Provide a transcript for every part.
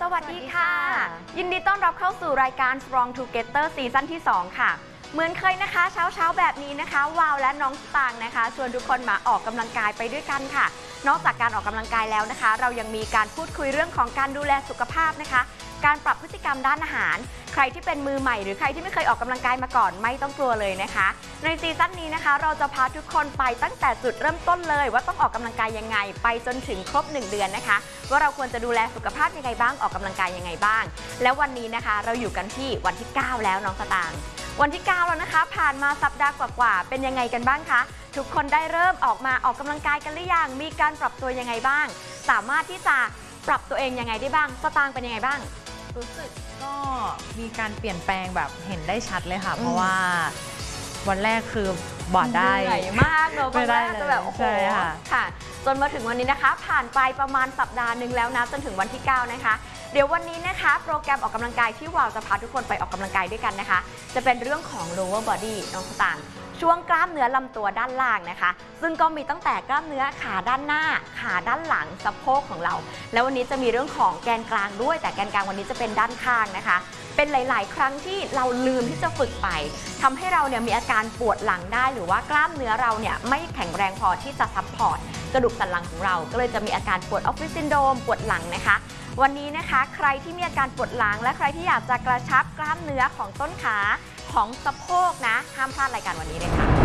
วัสดีค่ะยินดีต้อนรับเข้าสู่รายการ Strong Together ซีซั่นที่ 2 ค่ะเหมือนเคยนะคะเช้าแบบนี้นะคะวาวและน้องสตางค์นะคะชวนทุกคนมาออกกำลังกายไปด้วยกันค่ะนอกจากการออกกำลังกายแล้วนะคะเรายังมีการพูดคุยเรื่องของการดูแลสุขภาพนะคะการปรับพฤติกรรมด้านอาหารใครที่เป็นมือใหม่หรือใครที่ไม่เคยออกกำลังกายมาก่อนไม่ต้องกลัวเลยนะคะในซีซั่นนี้นะคะเราจะพาทุกคนไปตั้งแต่จุดเริ่มต้นเลยว่าต้องออกกำลังกายยังไงไปจนถึงครบ1เดือนนะคะว่าเราควรจะดูแลสุขภาพยังไงบ้างออกกำลังกายยังไงบ้างแล้ววันนี้นะคะเราอยู่กันที่วันที่ 9 แล้วน้องสตางค์วันที่ 9 แล้วนะคะผ่านมาสัปดาห์กว่าๆเป็นยังไงกันบ้างคะทุกคนได้เริ่มออกมาออกกำลังกายกันหรือยังมีการปรับตัวยังไงบ้างสามารถที่จะปรับตัวเองยังไงได้บ้างสตางค์เป็นยังไงบ้างรู้สึกก็มีการเปลี่ยนแปลงแบบเห็นได้ชัดเลยค่ะเพราะว่าวันแรกคือบอดได้เหนื่อยมากเนอะวันแรกจะแบบโอ้โหค่ะจนมาถึงวันนี้นะคะผ่านไปประมาณสัปดาห์หนึ่งแล้วนะจนถึงวันที่ 9 นะคะเดี๋ยววันนี้นะคะโปรแกรมออกกำลังกายที่วาวจะพาทุกคนไปออกกำลังกายด้วยกันนะคะจะเป็นเรื่องของ lower body น้องสตางค์ช่วงกล้ามเนื้อลำตัวด้านล่างนะคะซึ่งก็มีตั้งแต่กล้ามเนื้อขาด้านหน้าขาด้านหลังสะโพกของเราแล้ววันนี้จะมีเรื่องของแกนกลางด้วยแต่แกนกลางวันนี้จะเป็นด้านข้างนะคะเป็นหลายๆครั้งที่เราลืมที่จะฝึกไปทำให้เราเนี่ยมีอาการปวดหลังได้หรือว่ากล้ามเนื้อเราเนี่ยไม่แข็งแรงพอที่จะซัพพอร์ตกระดูกสันหลังของเราก็เลยจะมีอาการปวดออฟฟิศซินโดรมปวดหลังนะคะวันนี้นะคะใครที่มีอาการปวดหลังและใครที่อยากจะกระชับกล้ามเนื้อของต้นขาของสะโพกนะห้ามพลาดรายการวันนี้เลยค่ะ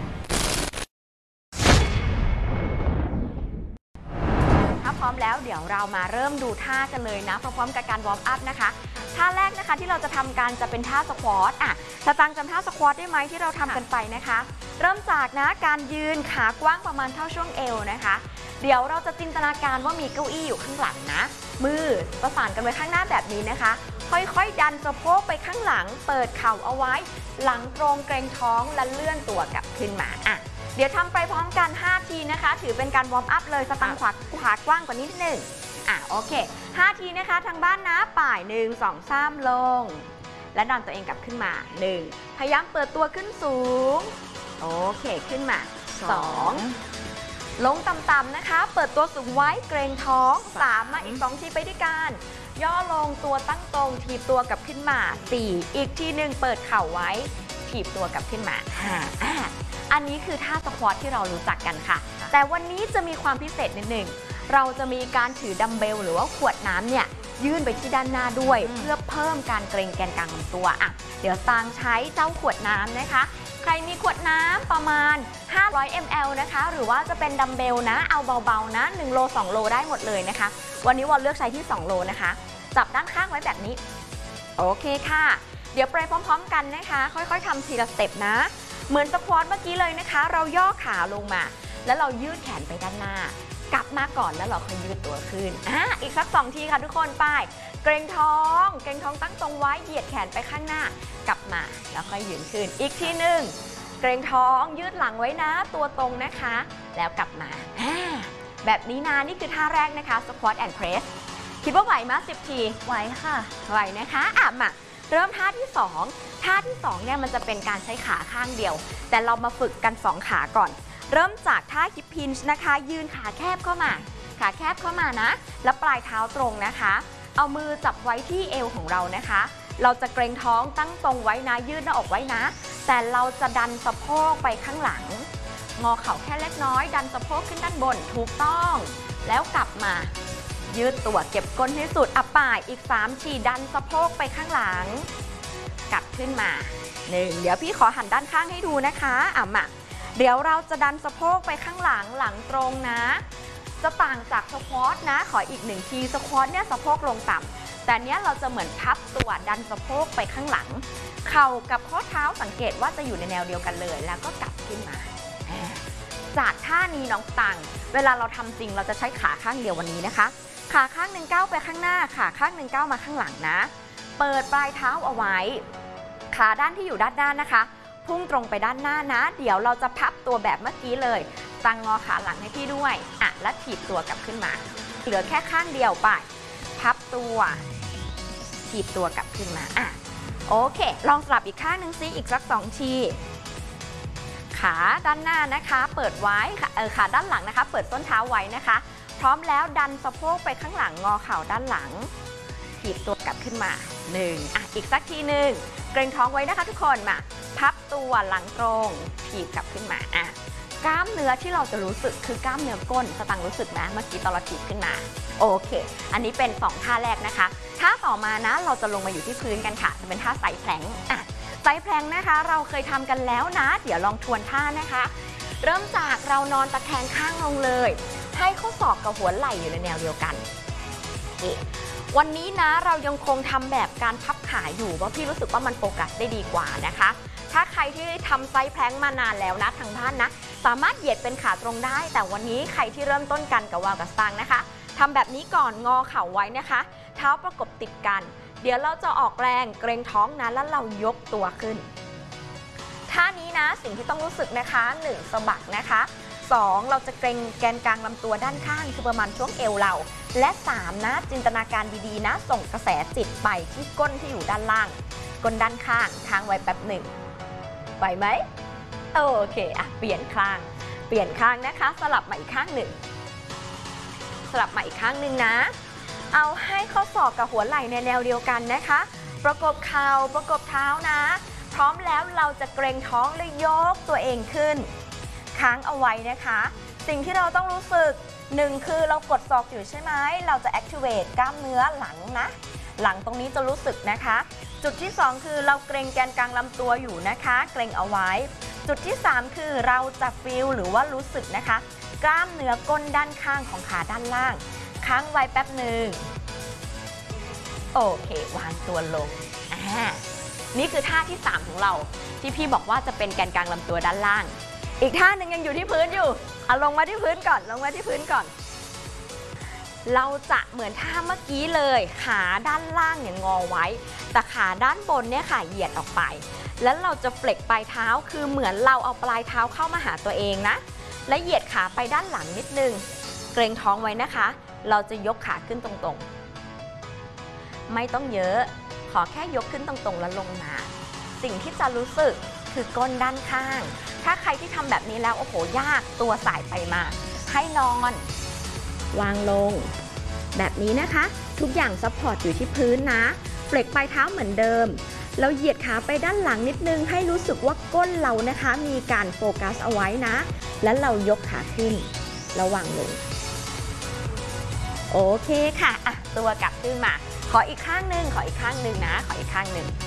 ถ้าพร้อมแล้วเดี๋ยวเรามาเริ่มดูท่ากันเลยนะพร้อมๆกับการวอร์มอัพนะคะท่าแรกนะคะที่เราจะทำกันจะเป็นท่าสควอตสตางค์จำท่าสควอตได้ไหมที่เราทำกันไปนะคะเริ่มจากนะการยืนขากว้างประมาณเท่าช่วงเอวนะคะเดี๋ยวเราจะจินตนาการว่ามีเก้าอี้อยู่ข้างหลังนะมือประสานกันไว้ข้างหน้าแบบนี้นะคะค่อยๆดันสะโพกไปข้างหลังเปิดเข่าเอาไว้หลังตรงเกรงท้องและเลื่อนตัวกลับขึ้นมาเดี๋ยวทำไปพร้อมกัน5ทีนะคะถือเป็นการวอร์มอัพเลยสตางค์ขากว้างกว่านิดนึงโอเค5ทีนะคะทางบ้านนะป่าย1 2 3ลงและดันตัวเองกลับขึ้นมา1พยายามเปิดตัวขึ้นสูงโอเคขึ้นมา2ลงต่ำๆนะคะเปิดตัวสูงไว้เกรงท้อง3มาอีก2ทีไปด้วยกันย่อลงตัวตั้งตรงถีบตัวกลับขึ้นมา4อีกทีหนึ่งเปิดเข่าไว้ถีบตัวกลับขึ้นมาอันนี้คือท่าสควอตที่เรารู้จักกันค่ะแต่วันนี้จะมีความพิเศษนิดหนึ่งเราจะมีการถือดัมเบลหรือว่าขวดน้ำเนี่ยยื่นไปที่ด้านหน้าด้วยเพื่อเพิ่มการเกร็งแกนกลางลำตัวเดี๋ยวตางใช้เจ้าขวดน้ำนะคะใครมีขวดน้ำประมาณ500 ml นะคะหรือว่าจะเป็นดัมเบลนะเอาเบาๆนะ1โล2โลได้หมดเลยนะคะวันนี้วอลเลือกใช้ที่2โลนะคะจับด้านข้างไว้แบบนี้โอเคค่ะเดี๋ยวไปพร้อมๆกันนะคะค่อยๆทำทีละสเต็ปนะเหมือนสควอตเมื่อกี้เลยนะคะเราย่อขาลงมาแล้วเรายืดแขนไปด้านหน้ากลับมาก่อนแล้วเราค่อยยืดตัวขึ้นอีกสัก2ทีค่ะทุกคนไปเกรงท้องตั้งตรงไว้เหยียดแขนไปข้างหน้ากลับมาแล้วค่อยยืนขึ้นอีกทีหนึ่งเกรงท้องยืดหลังไว้นะตัวตรงนะคะแล้วกลับมาแบบนี้นะนี่คือท่าแรกนะคะ squat and press คิดว่าไหวไหม10 ทีไหวค่ะไหวนะคะมาเริ่มท่าที่2ท่าที่2เนี่ยมันจะเป็นการใช้ขาข้างเดียวแต่เรามาฝึกกัน2ขาก่อนเริ่มจากท่าฮิปพินช์นะคะยืนขาแคบเข้ามานะแล้วปลายเท้าตรงนะคะเอามือจับไว้ที่เอวของเรานะคะเราจะเกรงท้องตั้งตรงไว้นะยืดหน้าอกไว้นะแต่เราจะดันสะโพกไปข้างหลังงอเข่าแค่เล็กน้อยดันสะโพกขึ้นด้านบนถูกต้องแล้วกลับมายืดตัวเก็บก้นให้สุดป่ายอีก3ทีดันสะโพกไปข้างหลังกลับขึ้นมา1เดี๋ยวพี่ขอหันด้านข้างให้ดูนะคะมาเดี๋ยวเราจะดันสะโพกไปข้างหลังตรงนะจะต่างจากสควอตนะขออีก1ทีสควอตเนี่ยสะโพกลงต่ำแต่เนี้ยเราจะเหมือนพับตัวดันสะโพกไปข้างหลังเข่ากับข้อเท้าสังเกตว่าจะอยู่ในแนวเดียวกันเลยแล้วก็กลับขึ้นมาจากท่านี้น้องตังเวลาเราทำจริงเราจะใช้ขาข้างเดียววันนี้นะคะขาข้างหนึ่งก้าวไปข้างหน้าขาข้างหนึ่งก้าวมาข้างหลังนะเปิดปลายเท้าเอาไว้ขาด้านที่อยู่ด้านหน้านะคะพุ่งตรงไปด้านหน้านะเดี๋ยวเราจะพับตัวแบบเมื่อกี้เลยตั้งงอขาหลังให้พี่ด้วยและถีบตัวกลับขึ้นมาเหลือแค่ข้างเดียวไปพับตัวถีบตัวกลับขึ้นมาโอเคลองสลับอีกข้างหนึ่งซิอีกสัก2ทีขาด้านหน้านะคะเปิดไว้ขาด้านหลังนะคะเปิดส้นเท้าไว้นะคะพร้อมแล้วดันสะโพกไปข้างหลังงอเข่าด้านหลัง ทถีบตัวกลับขึ้นมาอีกสักทีหนึ่งเกรงท้องไว้นะคะทุกคนมาพับตัวหลังตรงถีบกลับขึ้นมากล้ามเนื้อที่เราจะรู้สึกคือกล้ามเนื้อก้นสตังรู้สึกไหมเมื่อกี้ตอนเราถีบขึ้นมาโอเคอันนี้เป็น2ท่าแรกนะคะท่าต่อมานะเราจะลงมาอยู่ที่พื้นกันค่ะจะเป็นท่าไซด์แพลงไซด์แพลงนะคะเราเคยทำกันแล้วนะเดี๋ยวลองทวนท่านะคะเริ่มจากเรานอนตะแคงข้างลงเลยให้ข้อศอกกับหัวไหล่อยู่ในแนวเดียวกันวันนี้นะเรายังคงทำแบบการพับขาอยู่เพราะพี่รู้สึกว่ามันโฟกัสได้ดีกว่านะคะถ้าใครที่ทำไซด์แพลงมานานแล้วนะทางบ้านนะสามารถเหยียดเป็นขาตรงได้แต่วันนี้ใครที่เริ่มต้นกันกับวาวกับสตางค์นะคะทำแบบนี้ก่อนงอเข่าไว้นะคะเท้าประกบติดกันเดี๋ยวเราจะออกแรงเกรงท้องนะแล้วเรายกตัวขึ้นท่านี้นะสิ่งที่ต้องรู้สึกนะคะ1สะบักนะคะ2เราจะเกรงแกนกลางลำตัวด้านข้างคือประมาณช่วงเอวเราและ3นะจินตนาการดีๆนะส่งกระแสจิตไปที่ก้นที่อยู่ด้านล่างก้นด้านข้างค้างไว้แป๊บหนึ่งไหวไหมโอเคเปลี่ยนข้างนะคะสลับมาอีกข้างหนึ่งสลับมาอีกข้างหนึ่งนะเอาให้ข้อศอกกับหัวไหล่ในแนวเดียวกันนะคะประกบเข่าประกบเท้านะพร้อมแล้วเราจะเกรงท้องและยกตัวเองขึ้นค้างเอาไว้นะคะสิ่งที่เราต้องรู้สึก1คือเรากดศอกอยู่ใช่ไหมเราจะ activate กล้ามเนื้อหลังนะหลังตรงนี้จะรู้สึกนะคะจุดที่2คือเราเกรงแกนกลางลำตัวอยู่นะคะเกรงเอาไว้จุดที่3คือเราจะฟีลหรือว่ารู้สึกนะคะกล้ามเนื้อก้นด้านข้างของขาด้านล่างค้างไว้แป๊บหนึ่งโอเควางตัวลงนี่คือท่าที่3ของเราที่พี่บอกว่าจะเป็นแกนกลางลำตัวด้านล่างอีกท่าหนึ่งยังอยู่ที่พื้นอยู่ลงมาที่พื้นก่อนเราจะเหมือนท่าเมื่อกี้เลยขาด้านล่างเนี่ยงอไว้แต่ขาด้านบนเนี่ยค่ะเหยียดออกไปแล้วเราจะเฟล็กปลายเท้าคือเหมือนเราเอาปลายเท้าเข้ามาหาตัวเองนะและเหยียดขาไปด้านหลังนิดนึงเกรงท้องไว้นะคะเราจะยกขาขึ้นตรงๆไม่ต้องเยอะขอแค่ยกขึ้นตรงๆแล้วลงมาสิ่งที่จะรู้สึกคือก้นด้านข้างถ้าใครที่ทำแบบนี้แล้วโอ้โหยากตัวสายไปมาให้นอนวางลงแบบนี้นะคะทุกอย่างซัพพอร์ตอยู่ที่พื้นนะเฟล็กปลายเท้าเหมือนเดิมเราเหยียดขาไปด้านหลังนิดนึงให้รู้สึกว่าก้นเรานะคะมีการโฟกัสเอาไว้นะแล้วเรายกขาขึ้นแล้ววางลงโอเคค่ะตัวกลับขึ้นมาขออีกข้างหนึ่งนะขออีกข้างหนึ่ง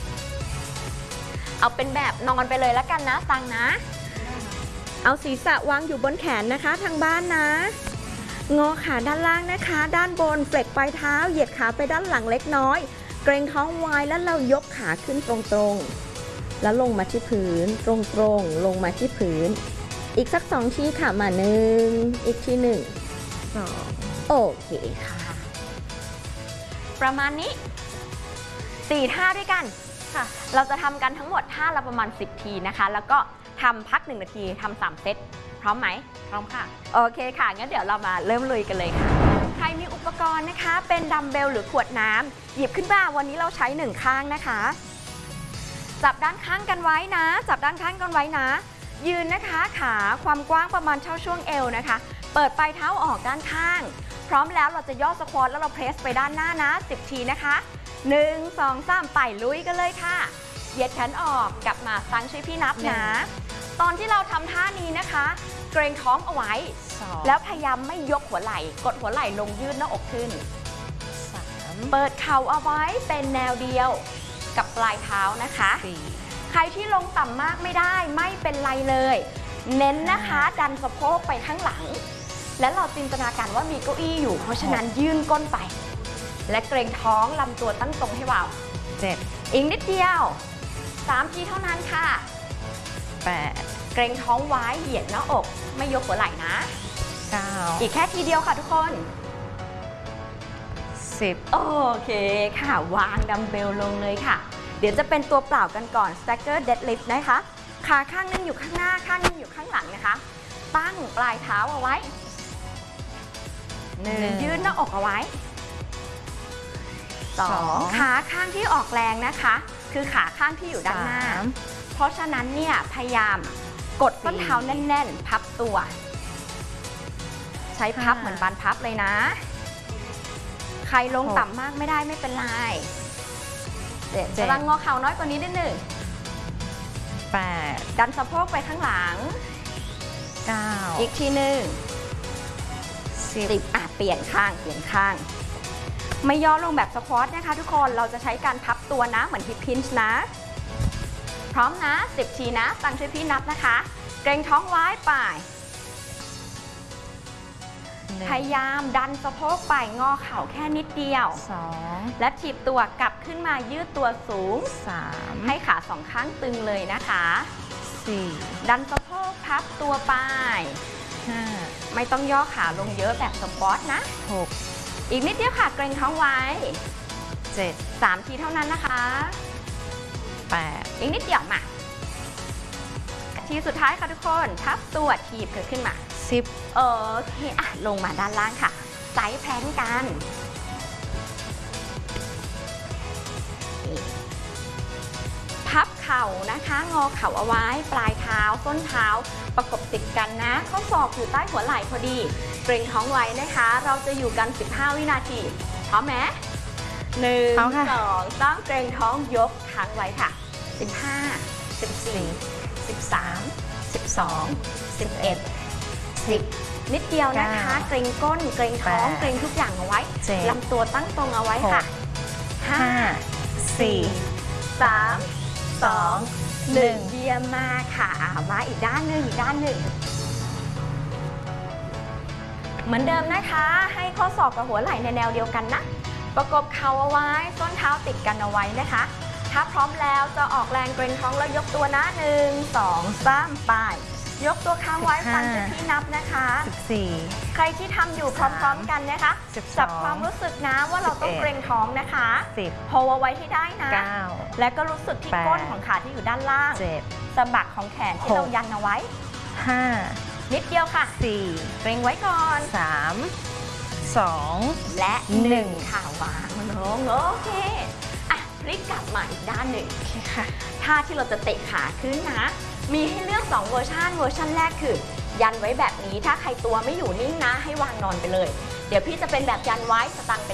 เอาเป็นแบบนอนไปเลยแล้วกันนะตังนะเอาศีรษะวางอยู่บนแขนนะคะทางบ้านนะงอขาด้านล่างนะคะด้านบนเฟล็กปลายเท้าเหยียดขาไปด้านหลังเล็กน้อยเกรงท้องไว้แล้วเรายกขาขึ้นตรงๆแล้วลงมาที่พื้นตรงๆลงมาที่พื้นอีกสัก2ทีค่ะมา1อีกที1 2โอเคค่ะประมาณนี้4ท่าด้วยกันค่ะเราจะทำกันทั้งหมดท่าละประมาณ10ทีนะคะแล้วก็ทำพัก1นาทีทำ3เซตพร้อมไหมพร้อมค่ะโอเคค่ะงั้นเดี๋ยวเรามาเริ่มลุยกันเลยค่ะใครมีอุปกรณ์นะคะเป็นดัมเบลหรือขวดน้ำหยิบขึ้นมาวันนี้เราใช้1ข้างนะคะจับด้านข้างกันไว้นะยืนนะคะขาความกว้างประมาณเท่าช่วงเอวนะคะเปิดปลายเท้าออกด้านข้างพร้อมแล้วเราจะย่อสควอตแล้วเราเพรสไปด้านหน้านะ10ทีนะคะ1 2 3ไปลุยกันเลยค่ะเหยียดแขนออกกลับมาตั้งช่วยพี่นับนะตอนที่เราทำท่านี้นะคะเกรงท้องเอาไว้แล้วพยายามไม่ยกหัวไหล่กดหัวไหล่ลงยืดหน้าอกขึ้น3เปิดเข่าเอาไว้เป็นแนวเดียวกับปลายเท้านะคะ4ใครที่ลงต่ำมากไม่ได้ไม่เป็นไรเลยเน้นนะคะดันสะโพกไปข้างหลังแล้วเราจินตนาการว่ามีเก้าอี้อยู่เพราะฉะนั้นยื่นก้นไปและเกรงท้องลำตัวตั้งตรงให้วาว7อีกนิดเดียว3ทีเท่านั้นค่ะ8เกรงท้องไว้เหยียดหน้าอกไม่ยกหัวไหล่นะ9อีกแค่ทีเดียวค่ะทุกคน10โอเคค่ะวางดัมเบลลงเลยค่ะเดี๋ยวจะเป็นตัวเปล่ากันก่อน Stacker Deadlift นะคะขาข้างนึงอยู่ข้างหน้าข้างนึงอยู่ข้างหลังนะคะตั้งปลายเท้าเอาไว้1ยืดหน้าอกเอาไว้2ขาข้างที่ออกแรงนะคะคือขาข้างที่อยู่ด้านหน้าเพราะฉะนั้นเนี่ยพยายามกดส้นเท้าแน่นๆพับตัวใช้พับเหมือนบานพับเลยนะขรลงต่ำมากไม่ได้ไม่เป็นไร7กำลังงอเข่าน้อยกว่านี้นิดหนึ่ง 8 ดันสะโพกไปข้างหลัง 9 อีกทีหนึ่ง 10 10เปลี่ยนข้างไม่ย่อลงแบบสควอตนะคะทุกคนเราจะใช้การพับตัวนะเหมือนฮิปพินช์นะพร้อมนะ10ทีนะตั้งช่วยพี่นับนะคะเกรงท้องไว้ไปพยายามดันสะโพกไปงอเข่าแค่นิดเดียว 2 และถีบตัวกลับขึ้นมายืดตัวสูง 3 ให้ขาสองข้างตึงเลยนะคะ 4 ดันสะโพกพับตัวไป 5 ไม่ต้องย่อขาลงเยอะแบบสควอตนะ 6 อีกนิดเดียวค่ะเกรงท้องไว้ 7 3 ทีเท่านั้นนะคะ 8 อีกนิดเดียวมาทีสุดท้ายค่ะทุกคนพับตัวถีบขึ้นมา 10 โอเคลงมาด้านล่างค่ะไซส์แพลนกันพับเข่านะคะงอเข่าเอาไว้ปลายเท้าส้นเท้าประกบติดกันนะข้อศอกอยู่ใต้หัวไหล่พอดีเกรงท้องไว้นะคะเราจะอยู่กัน15วินาทีพร้อมไหม1 2 ต้องเกรงท้องยกค้างไว้ค่ะ15 14 13 12 11 10นิดเดียวนะคะเกรงก้นเกรงท้องเกรงทุกอย่างเอาไว้ลำตัวตั้งตรงเอาไว้ค่ะ5 4 3 2 1เยี่ยมมากค่ะมาอีกด้านหนึ่งเหมือนเดิมนะคะให้ข้อศอกกับหัวไหล่ในแนวเดียวกันนะประกบเข่าเอาไว้ส้นเท้าติดกันเอาไว้นะคะถ้าพร้อมแล้วจะออกแรงเกรงท้องแล้วยกตัวนะ1 2 3ไปยกตัวค้างไว้ฟังจากที่นับนะคะ 14 ใครที่ทำอยู่พร้อมๆกันนะคะจับความรู้สึกนะว่าเราต้องเกรงท้องนะคะ 10 โฮเอาไว้ให้ได้นะ 9 และก็รู้สึกที่ก้นของขาที่อยู่ด้านล่าง 7 สะบักของแขนที่เรายันเอาไว้ 5 นิดเดียวค่ะ 4 เกรงไว้ก่อน 3 2 และ1ค่ะวางลงโอเคพลิกกลับมาอีกด้านหนึ่งโอเคค่ะท่าที่เราจะเตะขาขึ้นนะ มีให้เลือก2เวอร์ชันแรกคือยันไว้แบบนี้ถ้าใครตัวไม่อยู่นิ่งนะให้วางนอนไปเลย เดี๋ยวพี่จะเป็นแบบยันไว้สตังค์เป็น